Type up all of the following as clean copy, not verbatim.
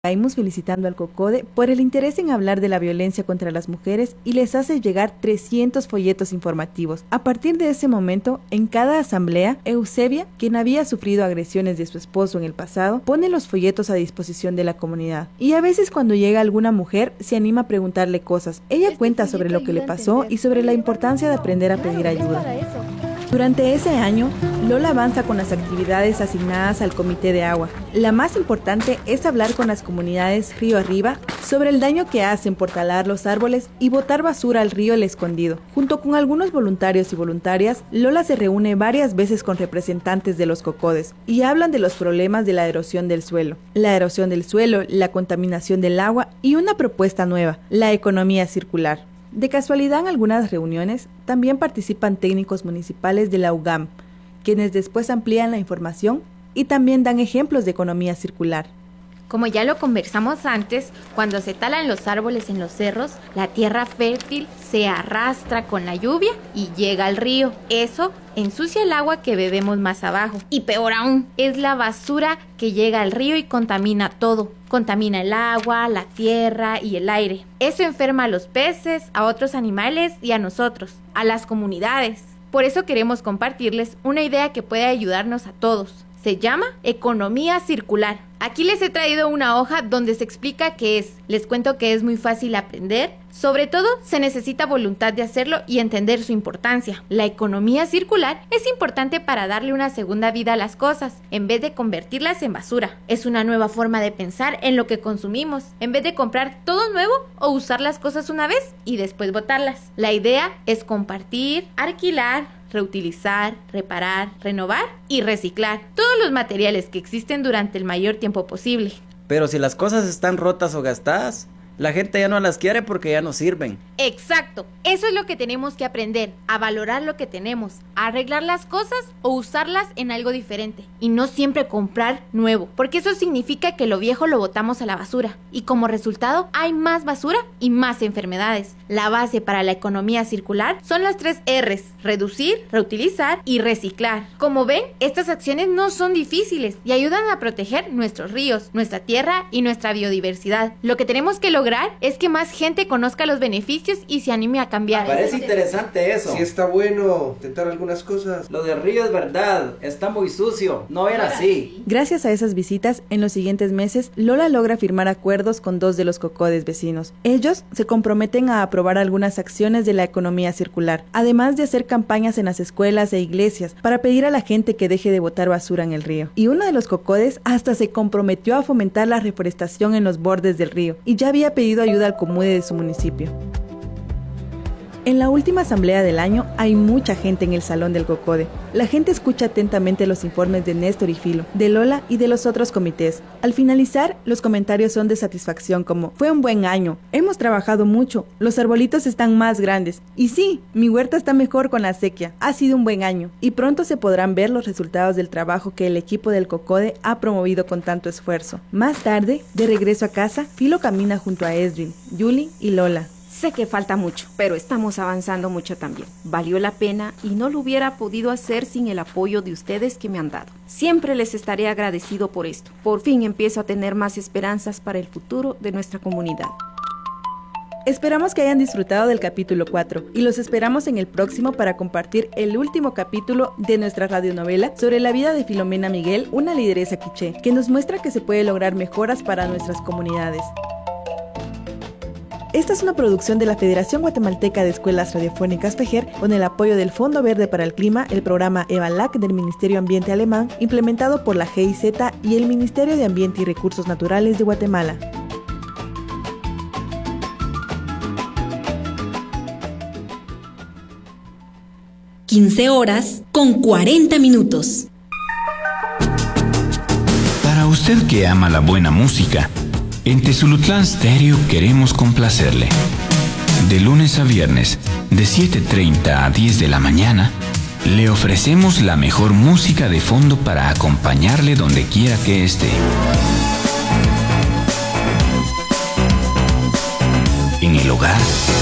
Caímos felicitando al COCODE por el interés en hablar de la violencia contra las mujeres y les hace llegar 300 folletos informativos. A partir de ese momento, en cada asamblea, Eusebia, quien había sufrido agresiones de su esposo en el pasado, pone los folletos a disposición de la comunidad. Y a veces cuando llega alguna mujer, se anima a preguntarle cosas. Ella cuenta sobre lo que le pasó y sobre la importancia de aprender a pedir ayuda. Durante ese año, Lola avanza con las actividades asignadas al Comité de Agua. La más importante es hablar con las comunidades río arriba sobre el daño que hacen por talar los árboles y botar basura al río El Escondido. Junto con algunos voluntarios y voluntarias, Lola se reúne varias veces con representantes de los COCODES y hablan de los problemas de la erosión del suelo. La erosión del suelo, la contaminación del agua y una propuesta nueva, la economía circular. De casualidad, en algunas reuniones también participan técnicos municipales de la UGAM, quienes después amplían la información y también dan ejemplos de economía circular. Como ya lo conversamos antes, cuando se talan los árboles en los cerros, la tierra fértil se arrastra con la lluvia y llega al río. Eso ensucia el agua que bebemos más abajo. Y peor aún, es la basura que llega al río y contamina todo. Contamina el agua, la tierra y el aire. Eso enferma a los peces, a otros animales y a nosotros, a las comunidades. Por eso queremos compartirles una idea que puede ayudarnos a todos. Se llama economía circular. Aquí les he traído una hoja donde se explica qué es. Les cuento que es muy fácil aprender. Sobre todo, se necesita voluntad de hacerlo y entender su importancia. La economía circular es importante para darle una segunda vida a las cosas, en vez de convertirlas en basura. Es una nueva forma de pensar en lo que consumimos, en vez de comprar todo nuevo o usar las cosas una vez y después botarlas. La idea es compartir, alquilar, reutilizar, reparar, renovar y reciclar todos los materiales que existen durante el mayor tiempo posible. Pero si las cosas están rotas o gastadas, la gente ya no las quiere porque ya no sirven. Exacto, eso es lo que tenemos que aprender, a valorar lo que tenemos, a arreglar las cosas o usarlas en algo diferente y no siempre comprar nuevo, porque eso significa que lo viejo lo botamos a la basura y como resultado hay más basura y más enfermedades. La base para la economía circular son las 3 R's, reducir, reutilizar y reciclar. Como ven, estas acciones no son difíciles y ayudan a proteger nuestros ríos, nuestra tierra y nuestra biodiversidad. Lo que tenemos que lograr es que más gente conozca los beneficios y se anime a cambiar. Parece interesante eso. Sí, está bueno intentar algunas cosas. Lo del río es verdad, está muy sucio, no era así. Gracias a esas visitas, en los siguientes meses, Lola logra firmar acuerdos con 2 de los COCODES vecinos. Ellos se comprometen a aprobar algunas acciones de la economía circular, además de hacer campañas en las escuelas e iglesias para pedir a la gente que deje de botar basura en el río. Y uno de los COCODES hasta se comprometió a fomentar la reforestación en los bordes del río y ya había pedido ayuda al COMUDE de su municipio. En la última asamblea del año hay mucha gente en el salón del COCODE. La gente escucha atentamente los informes de Néstor y Filo, de Lola y de los otros comités. Al finalizar, los comentarios son de satisfacción como: fue un buen año, hemos trabajado mucho, los arbolitos están más grandes. Y sí, mi huerta está mejor con la sequía, ha sido un buen año. Y pronto se podrán ver los resultados del trabajo que el equipo del COCODE ha promovido con tanto esfuerzo. Más tarde, de regreso a casa, Filo camina junto a Esdrin, Yuli y Lola. Sé que falta mucho, pero estamos avanzando mucho también. Valió la pena y no lo hubiera podido hacer sin el apoyo de ustedes que me han dado. Siempre les estaré agradecido por esto. Por fin empiezo a tener más esperanzas para el futuro de nuestra comunidad. Esperamos que hayan disfrutado del capítulo 4 y los esperamos en el próximo para compartir el último capítulo de nuestra radionovela sobre la vida de Filomena Miguel, una lideresa quiché, que nos muestra que se puede lograr mejoras para nuestras comunidades. Esta es una producción de la Federación Guatemalteca de Escuelas Radiofónicas FEGER con el apoyo del Fondo Verde para el Clima, el programa EVALAC del Ministerio Ambiente Alemán, implementado por la GIZ y el Ministerio de Ambiente y Recursos Naturales de Guatemala. (15:40). Para usted que ama la buena música, en Tezulutlán Stereo queremos complacerle. De lunes a viernes, de 7:30 a 10 de la mañana, le ofrecemos la mejor música de fondo para acompañarle donde quiera que esté. En el hogar,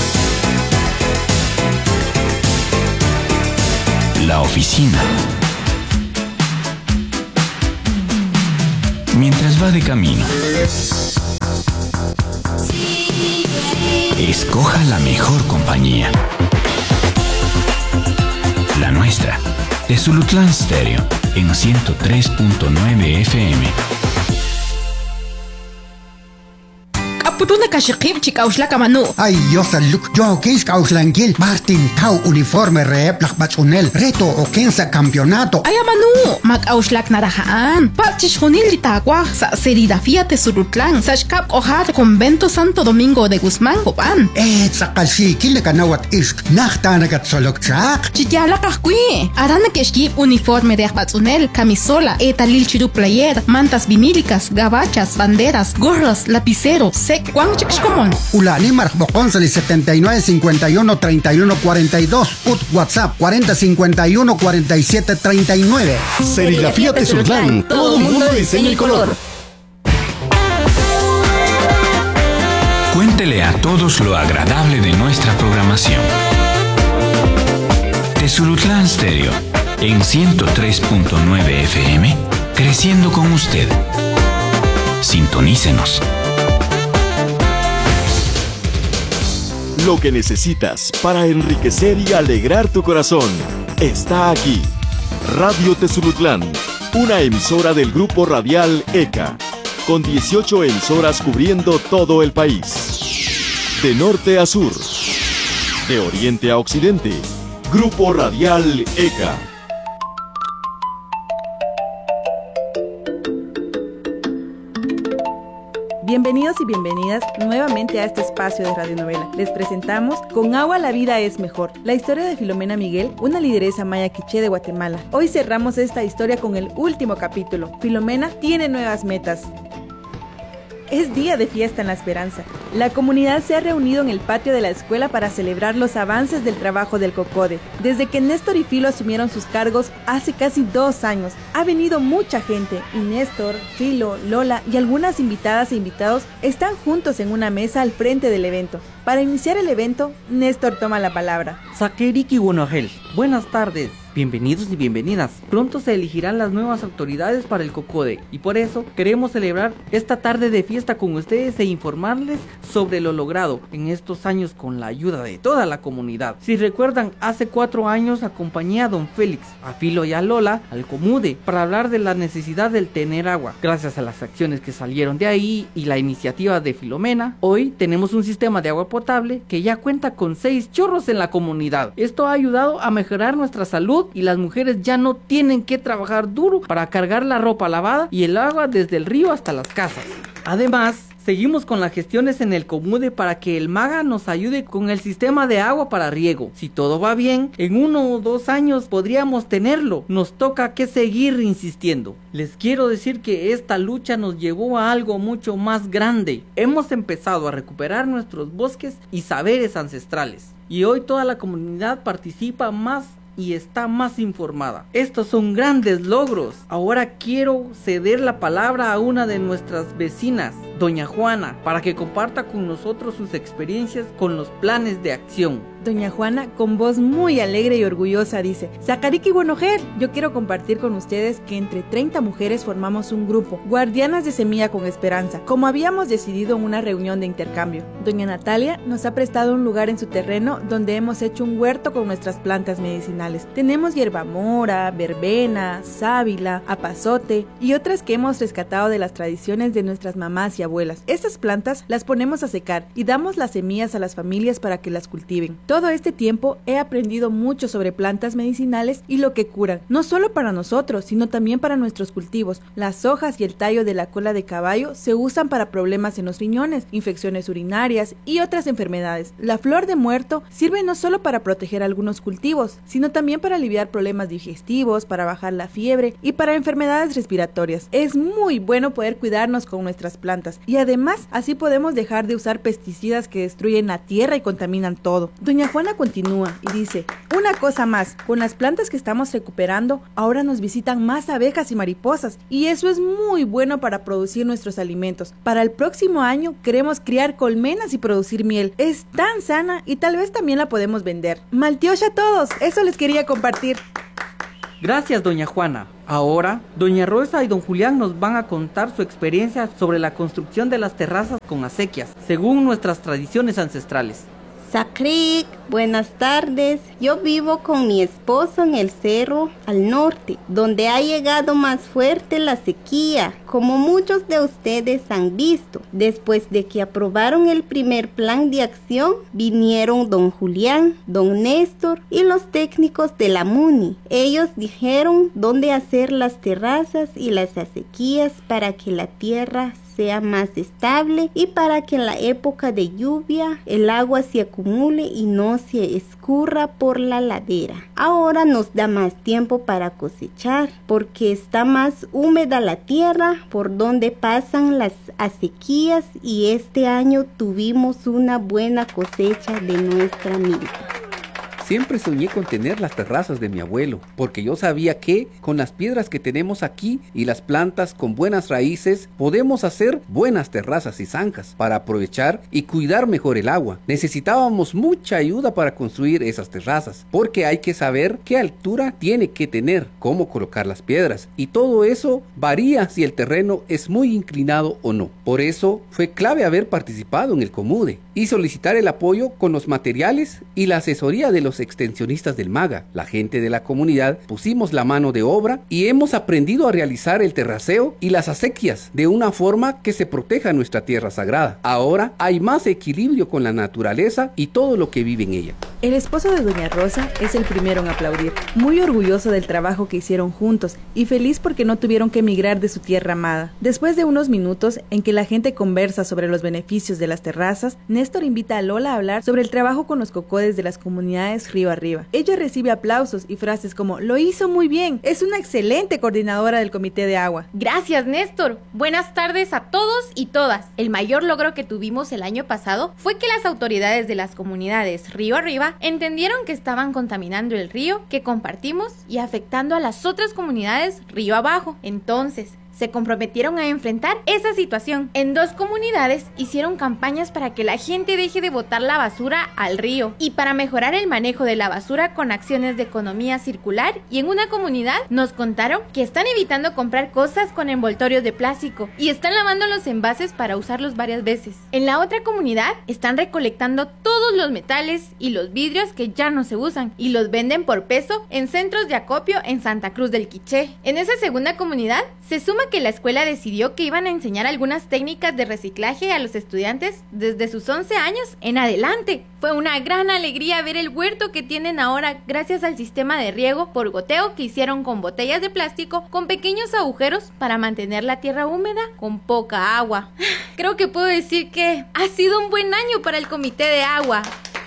la oficina, mientras va de camino. escoja la mejor compañía. La nuestra, Tezulutlán Stereo, en 103.9 FM. Putuna kashikip chikausla kamanu. Ay, yo saluk, yo kis kauslangil, Martin Tau uniforme rep lakbatsunel, reto o kensa campeonato. Ay, manu, makauslak narahaan. Pachishunil litagua, sa Serigrafía Tezulutlán, sa shkap ojar convento Santo Domingo de Guzmán, Copan. Sakalshi, kile kanawat isk, nachtanagat solokchak. Chiyala kahkui, arana keshkip uniforme de akbatsunel, camisola, etalil chiru player, mantas vinílicas, gabachas, banderas, gorras, lapicero, sec. ¿Cuán chicos común? Ulani Marjbocón 79 51 31 42. WhatsApp 40 51 47 39. Serigrafía Tezulutlán. Todo el mundo diseña el color. Cuéntele a todos lo agradable de nuestra programación. Tezulutlán Stereo, en 103.9 FM, creciendo con usted. Sintonícenos. Lo que necesitas para enriquecer y alegrar tu corazón está aquí. Radio Tezulutlán, una emisora del grupo radial ECA, con 18 emisoras cubriendo todo el país. De norte a sur, de oriente a occidente, Grupo Radial ECA. Bienvenidos y bienvenidas nuevamente a este espacio de radionovela. Les presentamos Con agua la vida es mejor, la historia de Filomena Miguel, una lideresa maya quiché de Guatemala. Hoy cerramos esta historia con el último capítulo. Filomena tiene nuevas metas. Es día de fiesta en La Esperanza. La comunidad se ha reunido en el patio de la escuela para celebrar los avances del trabajo del COCODE. Desde que Néstor y Filo asumieron sus cargos hace casi 2 años, ha venido mucha gente y Néstor, Filo, Lola y algunas invitadas e invitados están juntos en una mesa al frente del evento. Para iniciar el evento, Néstor toma la palabra. Sakeriki Wonogel, buenas tardes. Bienvenidos y bienvenidas. Pronto se elegirán las nuevas autoridades para el COCODE y por eso queremos celebrar esta tarde de fiesta con ustedes e informarles sobre lo logrado en estos años con la ayuda de toda la comunidad. Si recuerdan, hace 4 años acompañé a don Félix, a Filo y a Lola al Comude para hablar de la necesidad del tener agua. Gracias a las acciones que salieron de ahí y la iniciativa de Filomena, hoy tenemos un sistema de agua potable que ya cuenta con 6 chorros en la comunidad. Esto ha ayudado a mejorar nuestra salud y las mujeres ya no tienen que trabajar duro para cargar la ropa lavada y el agua desde el río hasta las casas. Además, seguimos con las gestiones en el Comude para que el MAGA nos ayude con el sistema de agua para riego. Si todo va bien, en 1 o 2 años podríamos tenerlo. Nos toca que seguir insistiendo. Les quiero decir que esta lucha nos llevó a algo mucho más grande. Hemos empezado a recuperar nuestros bosques y saberes ancestrales. Y hoy toda la comunidad participa más y está más informada. Estos son grandes logros. Ahora quiero ceder la palabra a una de nuestras vecinas, doña Juana, para que comparta con nosotros sus experiencias con los planes de acción. Doña Juana, con voz muy alegre y orgullosa, dice: Sakariki Buenojer, yo quiero compartir con ustedes que entre 30 mujeres formamos un grupo, Guardianas de Semilla con Esperanza, como habíamos decidido en una reunión de intercambio. Doña Natalia nos ha prestado un lugar en su terreno donde hemos hecho un huerto con nuestras plantas medicinales. Tenemos hierbamora, verbena, sábila, apazote y otras que hemos rescatado de las tradiciones de nuestras mamás y abuelas. Estas plantas las ponemos a secar y damos las semillas a las familias para que las cultiven. Todo este tiempo he aprendido mucho sobre plantas medicinales y lo que curan, no solo para nosotros, sino también para nuestros cultivos. Las hojas y el tallo de la cola de caballo se usan para problemas en los riñones, infecciones urinarias y otras enfermedades. La flor de muerto sirve no solo para proteger algunos cultivos, sino también para aliviar problemas digestivos, para bajar la fiebre y para enfermedades respiratorias. Es muy bueno poder cuidarnos con nuestras plantas y además así podemos dejar de usar pesticidas que destruyen la tierra y contaminan todo. Doña Juana continúa y dice: una cosa más, con las plantas que estamos recuperando, ahora nos visitan más abejas y mariposas y eso es muy bueno para producir nuestros alimentos. Para el próximo año queremos criar colmenas y producir miel. Es tan sana y tal vez también la podemos vender. Maltiocha a todos, eso les quería compartir. Gracias, doña Juana. Ahora, doña Rosa y don Julián nos van a contar su experiencia sobre la construcción de las terrazas con acequias, según nuestras tradiciones ancestrales. Sacrik, buenas tardes. Yo vivo con mi esposo en el cerro al norte, donde ha llegado más fuerte la sequía, como muchos de ustedes han visto. Después de que aprobaron el primer plan de acción, vinieron don Julián, don Néstor y los técnicos de la MUNI. Ellos dijeron dónde hacer las terrazas y las acequias para que la tierra sea más estable y para que en la época de lluvia el agua se acumule y no se escurra por la ladera. Ahora nos da más tiempo para cosechar porque está más húmeda la tierra por donde pasan las acequias y este año tuvimos una buena cosecha de nuestra milpa. Siempre soñé con tener las terrazas de mi abuelo, porque yo sabía que con las piedras que tenemos aquí y las plantas con buenas raíces, podemos hacer buenas terrazas y zanjas para aprovechar y cuidar mejor el agua. Necesitábamos mucha ayuda para construir esas terrazas, porque hay que saber qué altura tiene que tener, cómo colocar las piedras, y todo eso varía si el terreno es muy inclinado o no. Por eso fue clave haber participado en el Comude y solicitar el apoyo con los materiales y la asesoría de los extensionistas del MAGA. La gente de la comunidad pusimos la mano de obra y hemos aprendido a realizar el terraceo y las acequias de una forma que se proteja nuestra tierra sagrada. Ahora hay más equilibrio con la naturaleza y todo lo que vive en ella. El esposo de doña Rosa es el primero en aplaudir, muy orgulloso del trabajo que hicieron juntos y feliz porque no tuvieron que emigrar de su tierra amada. Después de unos minutos en que la gente conversa sobre los beneficios de las terrazas, Néstor invita a Lola a hablar sobre el trabajo con los cocodes de las comunidades río arriba. Ella recibe aplausos y frases como: lo hizo muy bien, es una excelente coordinadora del comité de agua. Gracias, Néstor. Buenas tardes a todos y todas. El mayor logro que tuvimos el año pasado fue que las autoridades de las comunidades río arriba entendieron que estaban contaminando el río que compartimos y afectando a las otras comunidades río abajo. Entonces, se comprometieron a enfrentar esa situación. En 2 comunidades hicieron campañas para que la gente deje de botar la basura al río y para mejorar el manejo de la basura con acciones de economía circular, y en una comunidad nos contaron que están evitando comprar cosas con envoltorios de plástico y están lavando los envases para usarlos varias veces. En la otra comunidad están recolectando todos los metales y los vidrios que ya no se usan y los venden por peso en centros de acopio en Santa Cruz del Quiché. En esa segunda comunidad se suma que la escuela decidió que iban a enseñar algunas técnicas de reciclaje a los estudiantes desde sus 11 años en adelante. Fue una gran alegría ver el huerto que tienen ahora gracias al sistema de riego por goteo que hicieron con botellas de plástico con pequeños agujeros para mantener la tierra húmeda con poca agua. Creo que puedo decir que ha sido un buen año para el comité de agua.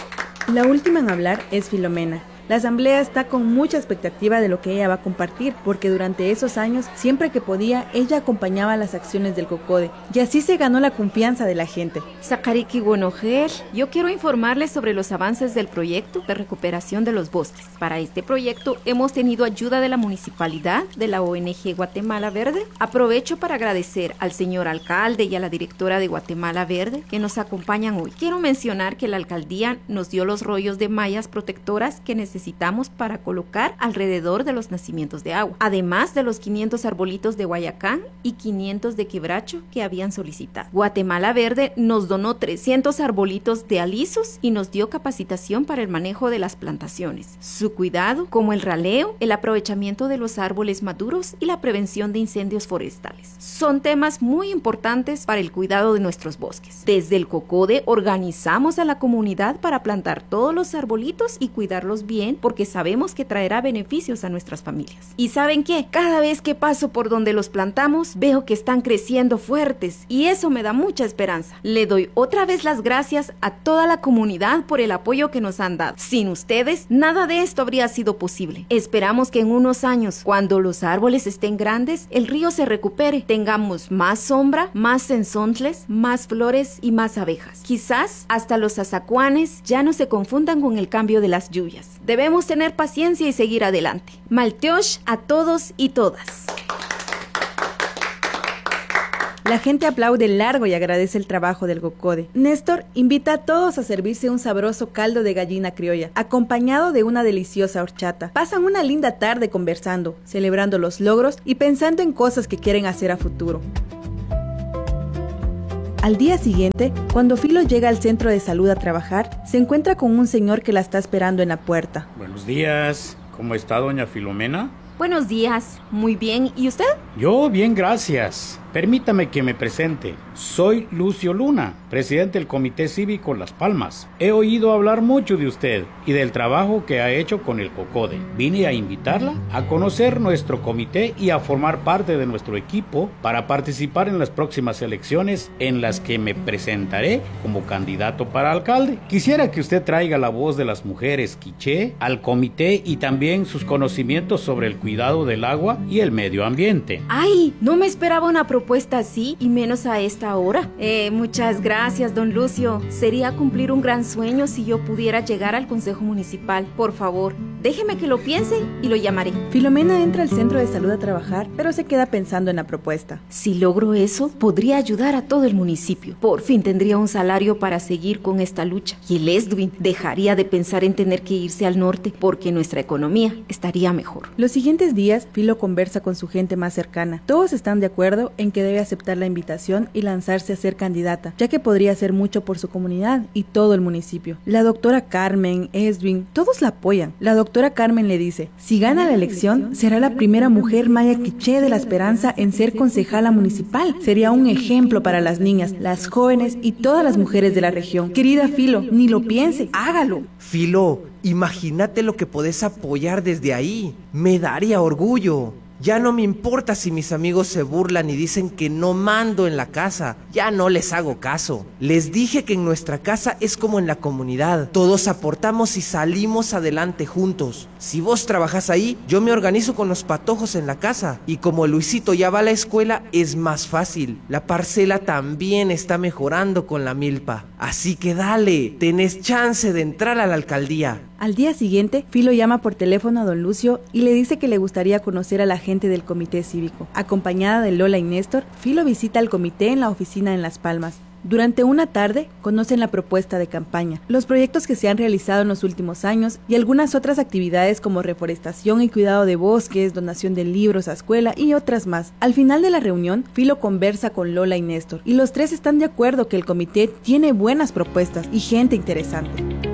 La última en hablar es Filomena. La asamblea está con mucha expectativa de lo que ella va a compartir, porque durante esos años, siempre que podía, ella acompañaba las acciones del COCODE, y así se ganó la confianza de la gente. Sakariki Buenojer, yo quiero informarles sobre los avances del proyecto de recuperación de los bosques. Para este proyecto hemos tenido ayuda de la municipalidad, de la ONG Guatemala Verde. Aprovecho para agradecer al señor alcalde y a la directora de Guatemala Verde que nos acompañan hoy. Quiero mencionar que la alcaldía nos dio los rollos de mallas protectoras que necesitamos para colocar alrededor de los nacimientos de agua, además de los 500 arbolitos de Guayacán y 500 de quebracho que habían solicitado. Guatemala Verde nos donó 300 arbolitos de alisos y nos dio capacitación para el manejo de las plantaciones, su cuidado, como el raleo, el aprovechamiento de los árboles maduros y la prevención de incendios forestales. Son temas muy importantes para el cuidado de nuestros bosques. Desde el COCODE organizamos a la comunidad para plantar todos los arbolitos y cuidarlos bien, porque sabemos que traerá beneficios a nuestras familias. ¿Y saben qué? Cada vez que paso por donde los plantamos, veo que están creciendo fuertes y eso me da mucha esperanza. Le doy otra vez las gracias a toda la comunidad por el apoyo que nos han dado. Sin ustedes, nada de esto habría sido posible. Esperamos que en unos años, cuando los árboles estén grandes, el río se recupere, tengamos más sombra, más sensontles, más flores y más abejas. Quizás hasta los azacuanes ya no se confundan con el cambio de las lluvias. Debemos tener paciencia y seguir adelante. Malteosh a todos y todas. La gente aplaude largo y agradece el trabajo del COCODE. Néstor invita a todos a servirse un sabroso caldo de gallina criolla, acompañado de una deliciosa horchata. Pasan una linda tarde conversando, celebrando los logros y pensando en cosas que quieren hacer a futuro. Al día siguiente, cuando Filo llega al centro de salud a trabajar, se encuentra con un señor que la está esperando en la puerta. Buenos días, ¿cómo está doña Filomena? Buenos días, muy bien. ¿Y usted? Yo bien, gracias. Permítame que me presente. Soy Lucio Luna, presidente del Comité Cívico Las Palmas. He oído hablar mucho de usted y del trabajo que ha hecho con el COCODE. Vine a invitarla a conocer nuestro comité y a formar parte de nuestro equipo para participar en las próximas elecciones en las que me presentaré como candidato para alcalde. Quisiera que usted traiga la voz de las mujeres quiché al comité y también sus conocimientos sobre el cuidado del agua y el medio ambiente. ¡Ay! No me esperaba una propuesta así y menos a esta hora. Muchas gracias, don Lucio. Sería cumplir un gran sueño si yo pudiera llegar al Consejo Municipal. Por favor, déjeme que lo piense y lo llamaré. Filomena entra al centro de salud a trabajar, pero se queda pensando en la propuesta. Si logro eso, podría ayudar a todo el municipio. Por fin tendría un salario para seguir con esta lucha. Y el Edwin dejaría de pensar en tener que irse al norte porque nuestra economía estaría mejor. Los siguientes días, Filo conversa con su gente más cercana. Todos están de acuerdo en que debe aceptar la invitación y lanzarse a ser candidata, ya que podría hacer mucho por su comunidad y todo el municipio. La doctora Carmen, Edwin, todos la apoyan. La doctora Carmen le dice, si gana la elección, será la primera mujer maya quiché de La Esperanza en ser concejala municipal. Sería un ejemplo para las niñas, las jóvenes y todas las mujeres de la región. Querida Filo, ni lo piense, hágalo. Filo, imagínate lo que podés apoyar desde ahí. Me daría orgullo. Ya no me importa si mis amigos se burlan y dicen que no mando en la casa. Ya no les hago caso. Les dije que en nuestra casa es como en la comunidad. Todos aportamos y salimos adelante juntos. Si vos trabajás ahí, yo me organizo con los patojos en la casa. Y como Luisito ya va a la escuela, es más fácil. La parcela también está mejorando con la milpa. Así que dale, tenés chance de entrar a la alcaldía. Al día siguiente, Filo llama por teléfono a don Lucio y le dice que le gustaría conocer a la gente del comité cívico. Acompañada de Lola y Néstor, Filo visita al comité en la oficina en Las Palmas. Durante una tarde, conocen la propuesta de campaña, los proyectos que se han realizado en los últimos años y algunas otras actividades como reforestación y cuidado de bosques, donación de libros a escuela y otras más. Al final de la reunión, Filo conversa con Lola y Néstor y los tres están de acuerdo que el comité tiene buenas propuestas y gente interesante.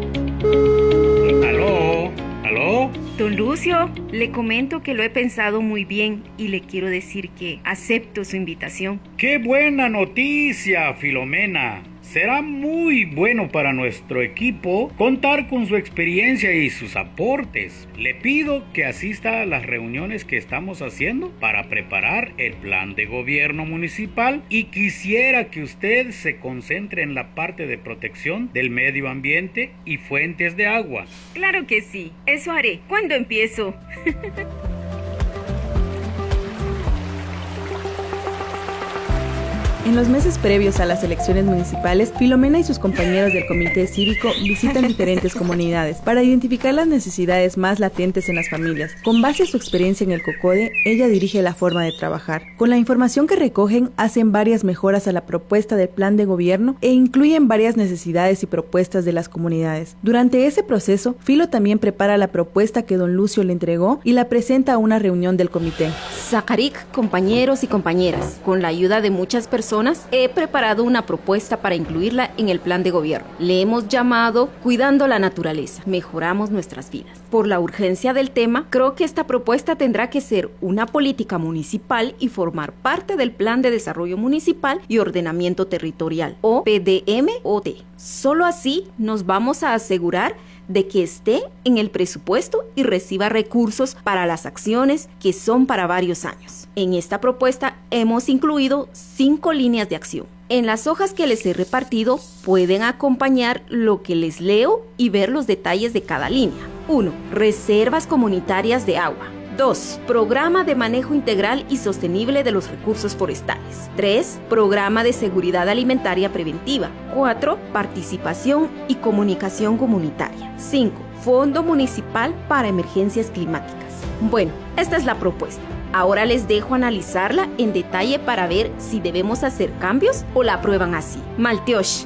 ¿Aló? Don Lucio, le comento que lo he pensado muy bien y le quiero decir que acepto su invitación. ¡Qué buena noticia, Filomena! Será muy bueno para nuestro equipo contar con su experiencia y sus aportes. Le pido que asista a las reuniones que estamos haciendo para preparar el plan de gobierno municipal y quisiera que usted se concentre en la parte de protección del medio ambiente y fuentes de agua. Claro que sí, eso haré. ¿Cuándo empiezo? En los meses previos a las elecciones municipales, Filomena y sus compañeros del comité cívico visitan diferentes comunidades para identificar las necesidades más latentes en las familias. Con base a su experiencia en el COCODE, ella dirige la forma de trabajar. Con la información que recogen, hacen varias mejoras a la propuesta del plan de gobierno e incluyen varias necesidades y propuestas de las comunidades. Durante ese proceso, Filo también prepara la propuesta que don Lucio le entregó y la presenta a una reunión del comité. Zacaríc, compañeros y compañeras, con la ayuda de muchas personas, he preparado una propuesta para incluirla en el plan de gobierno. Le hemos llamado Cuidando la Naturaleza, mejoramos nuestras vidas. Por la urgencia del tema, creo que esta propuesta tendrá que ser una política municipal y formar parte del Plan de Desarrollo Municipal y Ordenamiento Territorial, o PDMOT. Solo así nos vamos a asegurar de que esté en el presupuesto y reciba recursos para las acciones que son para varios años. En esta propuesta hemos incluido 5 líneas de acción. En las hojas que les he repartido pueden acompañar lo que les leo y ver los detalles de cada línea. 1. Reservas comunitarias de agua. 2. Programa de manejo integral y sostenible de los recursos forestales. 3. Programa de seguridad alimentaria preventiva. 4. Participación y comunicación comunitaria. 5. Fondo municipal para emergencias climáticas. Bueno, esta es la propuesta. Ahora les dejo analizarla en detalle para ver si debemos hacer cambios o la aprueban así. Malteosh.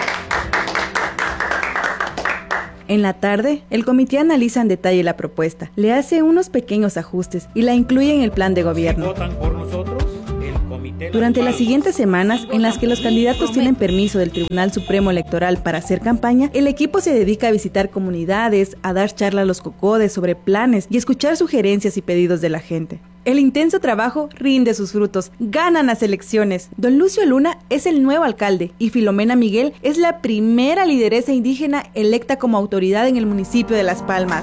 En la tarde, el comité analiza en detalle la propuesta, le hace unos pequeños ajustes y la incluye en el plan de gobierno. Si votan por nosotros, el comité Durante las siguientes semanas, en las que los candidatos tienen permiso del Tribunal Supremo Electoral para hacer campaña, el equipo se dedica a visitar comunidades, a dar charla a los cocodes sobre planes y escuchar sugerencias y pedidos de la gente. El intenso trabajo rinde sus frutos, ganan las elecciones. Don Lucio Luna es el nuevo alcalde y Filomena Miguel es la primera lideresa indígena electa como autoridad en el municipio de Las Palmas.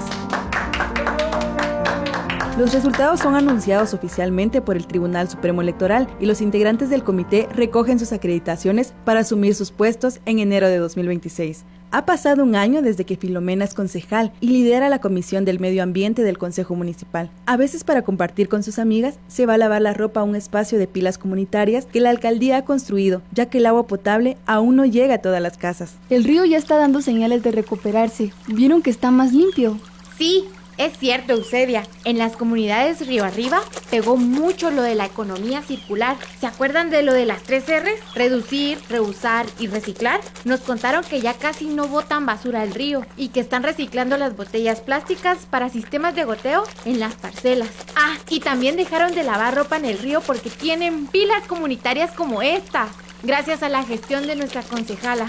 Los resultados son anunciados oficialmente por el Tribunal Supremo Electoral y los integrantes del comité recogen sus acreditaciones para asumir sus puestos en enero de 2026. Ha pasado un año desde que Filomena es concejal y lidera la Comisión del Medio Ambiente del Consejo Municipal. A veces, para compartir con sus amigas, se va a lavar la ropa a un espacio de pilas comunitarias que la alcaldía ha construido, ya que el agua potable aún no llega a todas las casas. El río ya está dando señales de recuperarse. ¿Vieron que está más limpio? Sí. Es cierto, Eusebia, en las comunidades río arriba pegó mucho lo de la economía circular. ¿Se acuerdan de lo de las 3 R's? Reducir, reusar y reciclar. Nos contaron que ya casi no botan basura al río y que están reciclando las botellas plásticas para sistemas de goteo en las parcelas. Ah, y también dejaron de lavar ropa en el río porque tienen pilas comunitarias como esta, gracias a la gestión de nuestra concejala.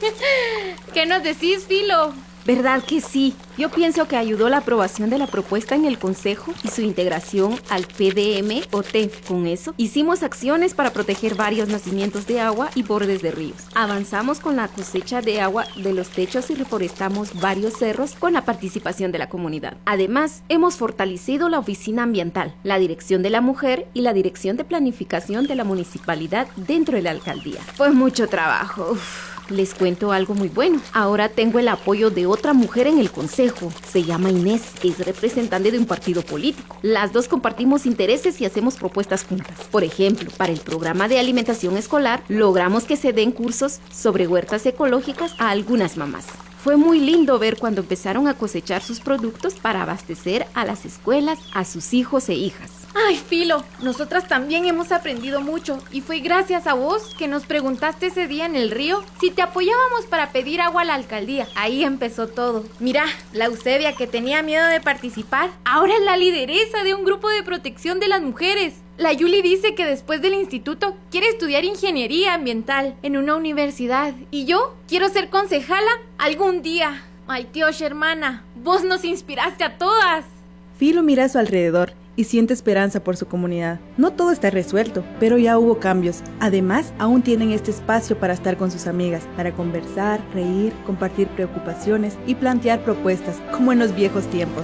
¿Qué nos decís, Filo? ¿Verdad que sí? Yo pienso que ayudó la aprobación de la propuesta en el Consejo y su integración al PDM-OT. Con eso, hicimos acciones para proteger varios nacimientos de agua y bordes de ríos. Avanzamos con la cosecha de agua de los techos y reforestamos varios cerros con la participación de la comunidad. Además, hemos fortalecido la oficina ambiental, la Dirección de la Mujer y la Dirección de Planificación de la Municipalidad dentro de la alcaldía. Fue mucho trabajo. Les cuento algo muy bueno. Ahora tengo el apoyo de otra mujer en el consejo. Se llama Inés, es representante de un partido político. Las dos compartimos intereses y hacemos propuestas juntas. Por ejemplo, para el programa de alimentación escolar, logramos que se den cursos sobre huertas ecológicas a algunas mamás. Fue muy lindo ver cuando empezaron a cosechar sus productos para abastecer a las escuelas, a sus hijos e hijas. Ay, Filo, nosotras también hemos aprendido mucho y fue gracias a vos que nos preguntaste ese día en el río si te apoyábamos para pedir agua a la alcaldía. Ahí empezó todo. Mira, la Eusebia, que tenía miedo de participar, ahora es la lideresa de un grupo de protección de las mujeres. La Yuli dice que después del instituto quiere estudiar ingeniería ambiental en una universidad. Y yo quiero ser concejala algún día. Ay, Tiosh, hermana, vos nos inspiraste a todas. Filo mira a su alrededor y siente esperanza por su comunidad. No todo está resuelto, pero ya hubo cambios. Además, aún tienen este espacio para estar con sus amigas, para conversar, reír, compartir preocupaciones y plantear propuestas, como en los viejos tiempos.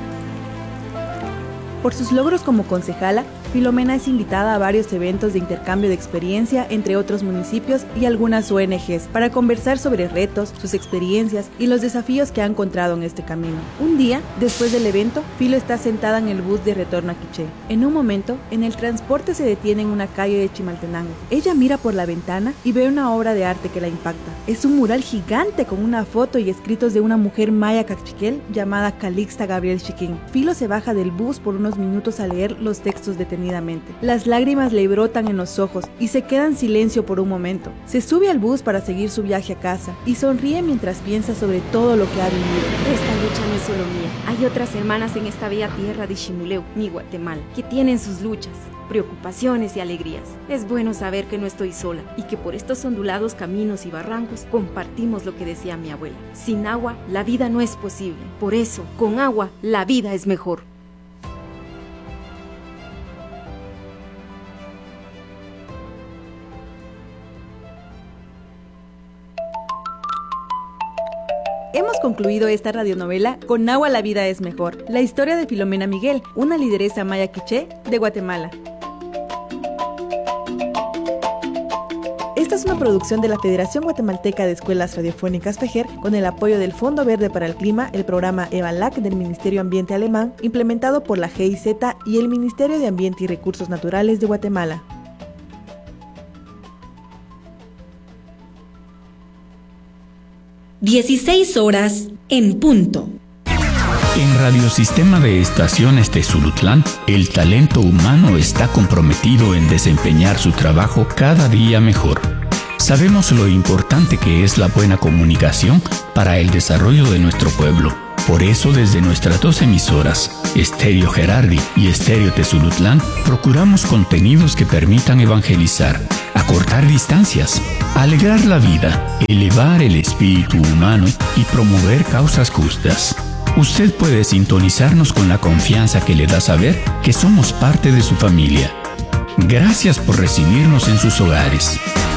Por sus logros como concejala, Filomena es invitada a varios eventos de intercambio de experiencia entre otros municipios y algunas ONGs para conversar sobre retos, sus experiencias y los desafíos que ha encontrado en este camino. Un día, después del evento, Filo está sentada en el bus de retorno a Quiché. En un momento, en el transporte se detiene en una calle de Chimaltenango. Ella mira por la ventana y ve una obra de arte que la impacta. Es un mural gigante con una foto y escritos de una mujer maya cachiquel llamada Calixta Gabriel Chiquín. Filo se baja del bus por unos minutos a leer los textos detenidamente. Las lágrimas le brotan en los ojos y se queda en silencio por un momento. Se sube al bus para seguir su viaje a casa y sonríe mientras piensa sobre todo lo que ha vivido. Esta lucha no es solo mía. Hay otras hermanas en esta bella tierra de Ximuleu, mi Guatemala, que tienen sus luchas, preocupaciones y alegrías. Es bueno saber que no estoy sola y que por estos ondulados caminos y barrancos compartimos lo que decía mi abuela. Sin agua, la vida no es posible. Por eso, con agua, la vida es mejor. Hemos concluido esta radionovela Con agua la vida es mejor, la historia de Filomena Miguel, una lideresa maya quiché de Guatemala. Esta es una producción de la Federación Guatemalteca de Escuelas Radiofónicas FEGER con el apoyo del Fondo Verde para el Clima, el programa EVALAC del Ministerio Ambiente Alemán, implementado por la GIZ y el Ministerio de Ambiente y Recursos Naturales de Guatemala. (16:00 en punto). En Radiosistema de Estaciones Tezulutlán, el talento humano está comprometido en desempeñar su trabajo cada día mejor. Sabemos lo importante que es la buena comunicación para el desarrollo de nuestro pueblo. Por eso, desde nuestras 2 emisoras, Estéreo Gerardi y Estéreo Tezulutlán, procuramos contenidos que permitan evangelizar, acortar distancias, alegrar la vida, elevar el espíritu humano y promover causas justas. Usted puede sintonizarnos con la confianza que le da saber que somos parte de su familia. Gracias por recibirnos en sus hogares.